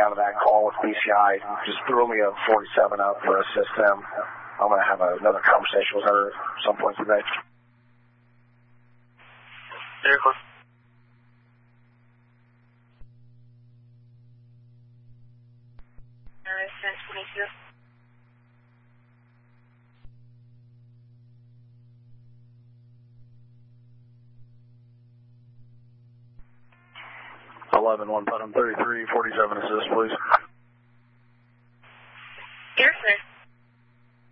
out of that call with BCI. Just throw me a 47 up for assist them. I'm going to have another conversation with her at some point today. Very close. Since 22. One Putnam 33, 47 assist, please.